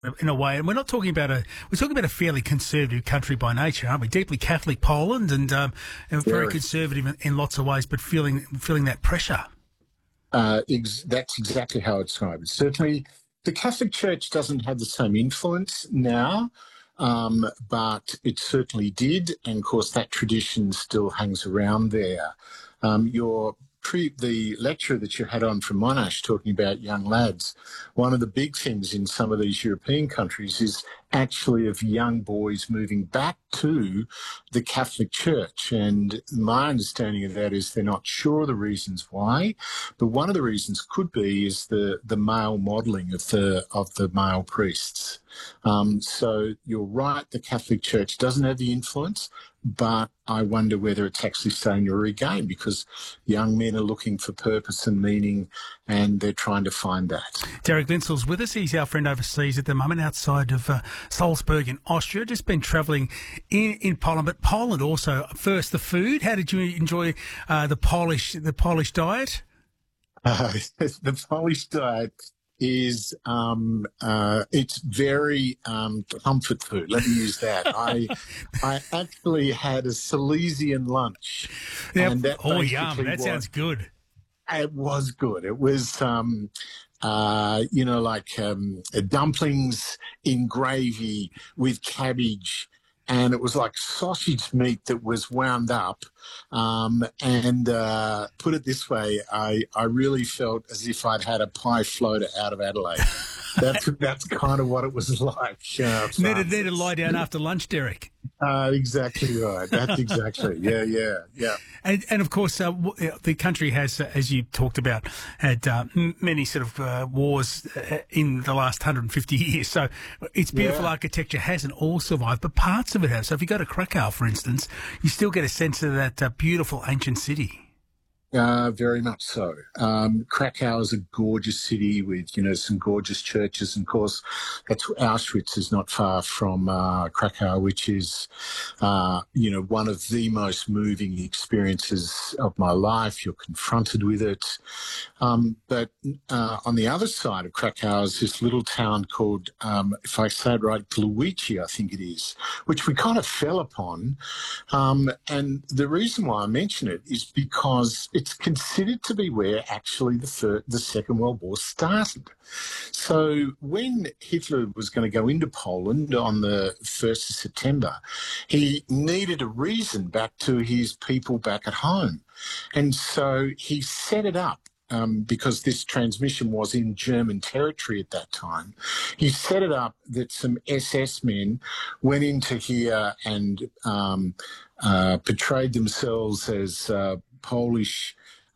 in a way. And we're talking about a fairly conservative country by nature, aren't we? Deeply Catholic Poland and very conservative in lots of ways, but feeling that pressure. That's exactly how it's described. Certainly, the Catholic Church doesn't have the same influence now, but it certainly did. And of course, that tradition still hangs around there. The lecturer that you had on from Monash talking about young lads, one of the big things in some of these European countries is actually of young boys moving back to the Catholic Church. And my understanding of that is they're not sure of the reasons why, but one of the reasons could be is the male modelling of the male priests. So you're right, the Catholic Church doesn't have the influence, but I wonder whether it's actually starting to regain, because young men are looking for purpose and meaning, and they're trying to find that. Derek Linsel's with us. He's our friend overseas at the moment, outside of Salzburg in Austria. Just been travelling in Poland, but Poland also. First, the food. How did you enjoy the Polish diet? The Polish diet is it's very comfort food. Let me use that. I actually had a Silesian lunch. Yep. And Yum! That sounds good. It was good. It was dumplings in gravy with cabbage. And it was like sausage meat that was wound up. And put it this way, I really felt as if I'd had a pie floater out of Adelaide. That's kind of what it was like. Need to lie down after lunch, Derek. Exactly right. That's exactly. Yeah. And of course, the country has, as you talked about, had many sort of wars in the last 150 years. So its beautiful architecture hasn't all survived, but parts of it have. So if you go to Krakow, for instance, you still get a sense of that beautiful ancient city. Very much so. Krakow is a gorgeous city with, some gorgeous churches. And of course, Auschwitz is not far from Krakow, which is, one of the most moving experiences of my life. You're confronted with it. But on the other side of Krakow is this little town called, if I say it right, Gliwice, I think it is, which we kind of fell upon. And the reason why I mention it is because it's considered to be where actually the Second World War started. So when Hitler was going to go into Poland on the 1st of September, he needed a reason back to his people back at home. And so he set it up. Because this transmission was in German territory at that time, he set it up that some SS men went into here and portrayed themselves as Polish,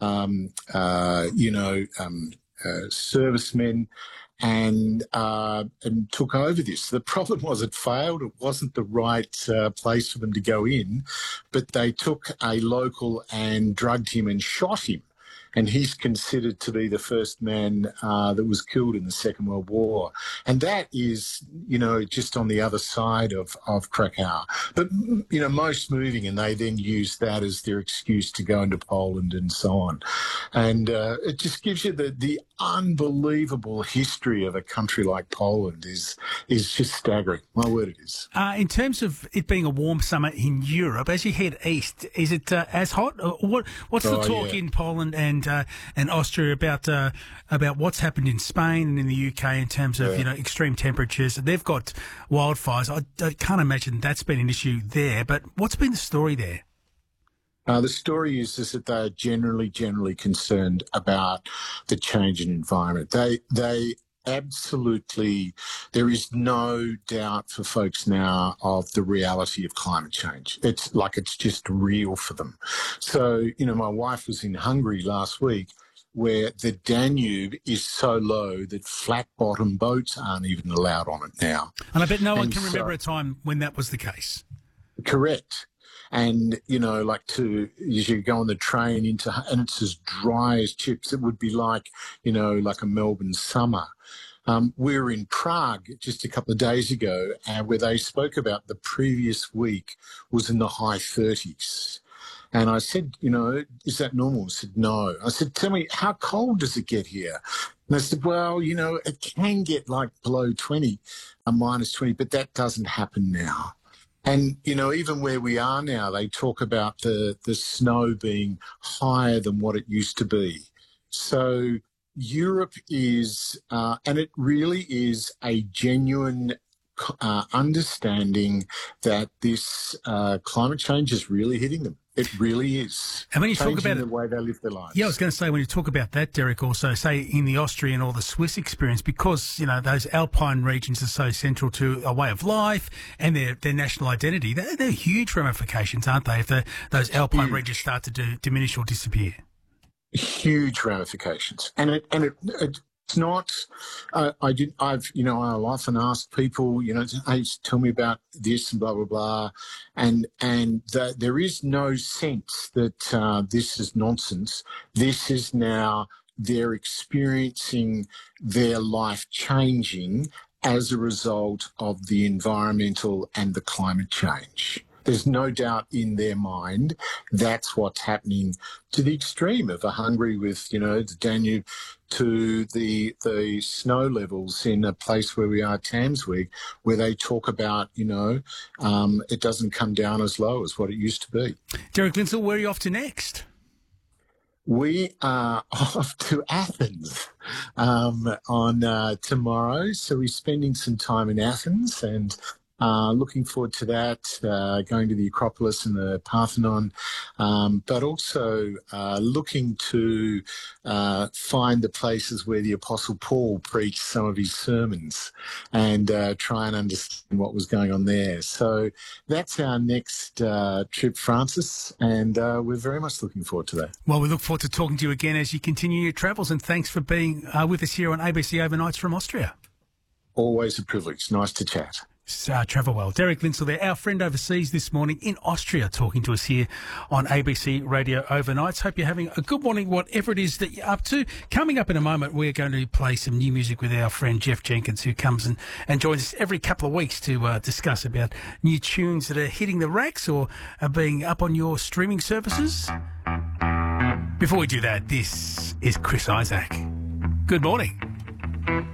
servicemen, and took over this. The problem was it failed. It wasn't the right place for them to go in, but they took a local and drugged him and shot him. And he's considered to be the first man that was killed in the Second World War. And that is, just on the other side of Krakow. But, most moving, and they then use that as their excuse to go into Poland and so on. And it just gives you the unbelievable history of a country like Poland is just staggering. My word, it is. In terms of it being a warm summer in Europe, as you head east, is it as hot? What's the talk in Poland and Austria about what's happened in Spain and in the UK in terms of extreme temperatures? They've got wildfires. I can't imagine that's been an issue there. But what's been the story there? The story is that they're generally concerned about the change in environment. They absolutely, there is no doubt for folks now of the reality of climate change. It's just real for them. So, my wife was in Hungary last week, where the Danube is so low that flat-bottom boats aren't even allowed on it now. And I bet no one can remember a time when that was the case. Correct. And, as you go on the train and it's as dry as chips, it would be like a Melbourne summer. We were in Prague just a couple of days ago, where they spoke about the previous week was in the high 30s. And I said, is that normal? I said, no. I said, tell me, how cold does it get here? And they said, well, it can get like below 20, minus 20, but that doesn't happen now. And, even where we are now, they talk about the snow being higher than what it used to be. So Europe is, and it really is a genuine understanding that this climate change is really hitting them. It really is. And when you talk about the way they live their lives. Yeah, I was going to say, when you talk about that, Derek, also say in the Austrian or the Swiss experience, because, those alpine regions are so central to a way of life and their national identity, they're huge ramifications, aren't they, if those alpine regions start to diminish or disappear? Huge ramifications. And it's not, I'll often ask people, hey, tell me about this and blah, blah, blah. And there is no sense that this is nonsense. This is now they're experiencing their life changing as a result of the environmental and the climate change. There's no doubt in their mind that's what's happening to the extreme of a Hungary with, the Danube to the snow levels in a place where we are, Tamsweg, where they talk about, it doesn't come down as low as what it used to be. Derek Lindsell, where are you off to next? We are off to Athens on tomorrow. So we're spending some time in Athens and looking forward to that, going to the Acropolis and the Parthenon, but also looking to find the places where the Apostle Paul preached some of his sermons and try and understand what was going on there. So that's our next trip, Francis, and we're very much looking forward to that. Well, we look forward to talking to you again as you continue your travels, and thanks for being with us here on ABC Overnights from Austria. Always a privilege. Nice to chat. Travel well. Derek Lindsell there, our friend overseas this morning in Austria, talking to us here on ABC Radio Overnights. Hope you're having a good morning, whatever it is that you're up to. Coming up in a moment, we're going to play some new music with our friend Jeff Jenkins, who comes and joins us every couple of weeks to discuss about new tunes that are hitting the racks or are being up on your streaming services. Before we do that, this is Chris Isaak. Good morning.